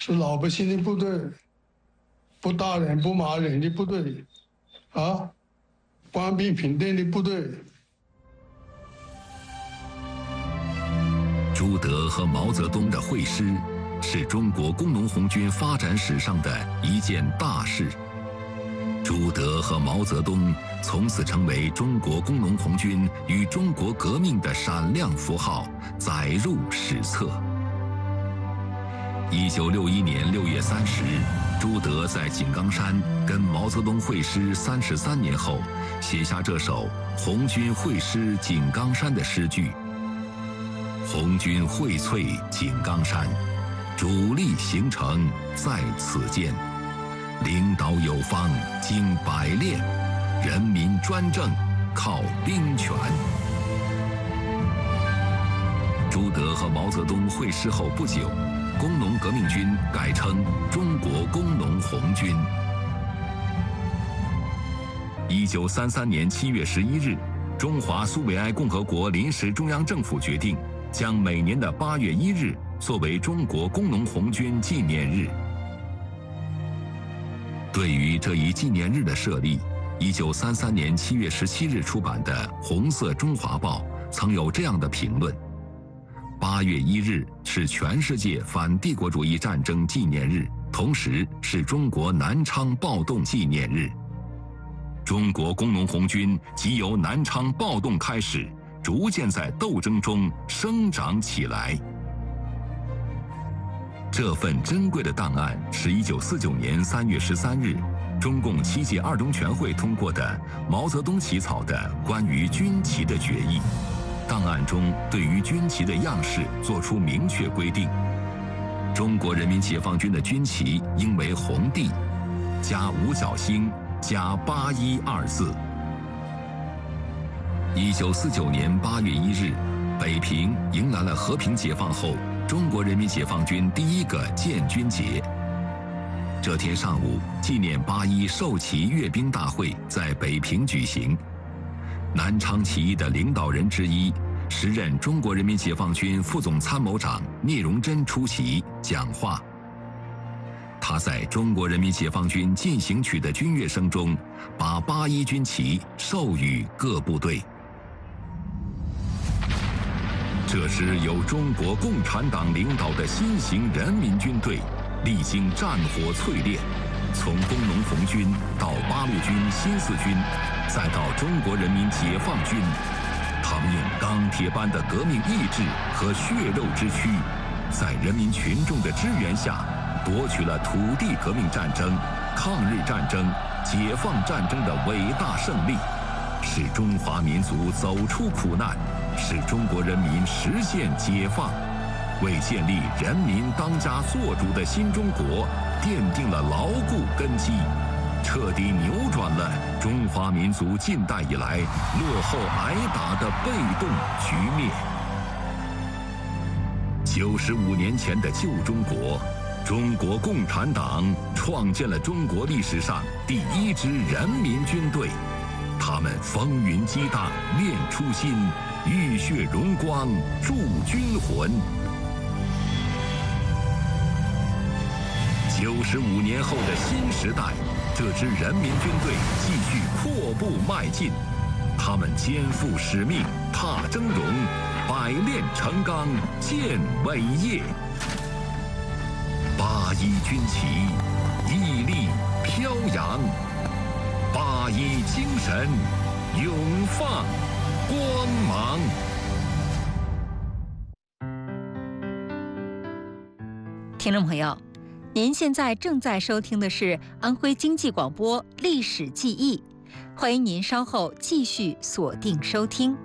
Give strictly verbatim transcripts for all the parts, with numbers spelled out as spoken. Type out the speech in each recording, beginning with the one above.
是老百姓的部队，不打人不骂人的部队，啊，官兵平等的部队。 朱德和毛泽东的会师，是中国工农红军发展史上的一件大事。朱德和毛泽东从此成为中国工农红军与中国革命的闪亮符号，载入史册。一九六一年六月三十日，朱德在井冈山跟毛泽东会师三十三年后，写下这首《红军会师井冈山》的诗句。红军荟萃井冈山，主力形成在此间。领导有方经百炼，人民专政靠兵权。朱德和毛泽东会师后不久，工农革命军改称中国工农红军。一九三三年七月十一日，中华苏维埃共和国临时中央政府决定，将每年的八月一日作为中国工农红军纪念日。对于这一纪念日的设立，一九三三年七月十七日出版的《红色中华报》曾有这样的评论：八月一日是全世界反帝国主义战争纪念日，同时是中国南昌暴动纪念日。中国工农红军即由南昌暴动开始，逐渐在斗争中生长起来。这份珍贵的档案是一九四九年三月十三日，中共七届二中全会通过的毛泽东起草的关于军旗的决议。档案中对于军旗的样式作出明确规定：中国人民解放军的军旗应为红地，加五角星，加八一二字。一九四九年八月一日，北平迎来了和平解放后中国人民解放军第一个建军节。这天上午，纪念八一授旗阅兵大会在北平举行。南昌起义的领导人之一，时任中国人民解放军副总参谋长聂荣臻出席讲话。他在中国人民解放军进行曲的军乐声中，把八一军旗授予各部队。这支由中国共产党领导的新型人民军队，历经战火淬炼，从工农红军到八路军新四军，再到中国人民解放军，他们用钢铁般的革命意志和血肉之躯，在人民群众的支援下，夺取了土地革命战争、抗日战争、解放战争的伟大胜利，使中华民族走出苦难，使中国人民实现解放，为建立人民当家作主的新中国奠定了牢固根基，彻底扭转了中华民族近代以来落后挨打的被动局面。九十五年前的旧中国，中国共产党创建了中国历史上第一支人民军队，他们风云激荡，练初心，浴血荣光，铸军魂。九十五年后的新时代，这支人民军队继续阔步迈进，他们肩负使命，踏峥嵘，百炼成钢，建伟业。八一军旗屹立飘扬，八一精神永放光芒。 听众朋友，您现在正在收听的是安徽经济广播历史记忆，欢迎您稍后继续锁定收听。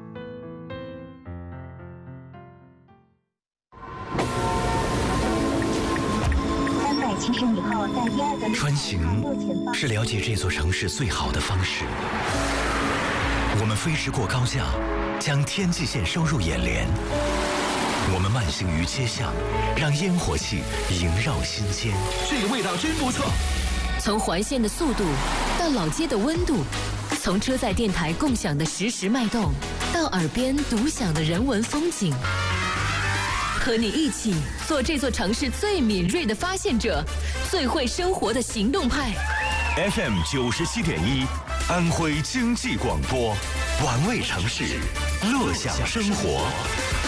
穿行是了解这座城市最好的方式。我们飞驰过高架，将天际线收入眼帘。我们慢行于街巷，让烟火气萦绕心间。 这个味道真不错。 从环线的速度到老街的温度，从车载电台共享的实时脉动，到耳边独享的人文风景。 和你一起做这座城市最敏锐的发现者，最会生活的行动派。 F M 九十七点一，安徽经济广播，玩味城市，乐享生活。